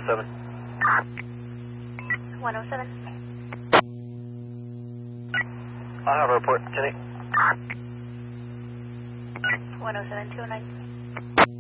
107. 107. I have a report, Jenny. 107, 209.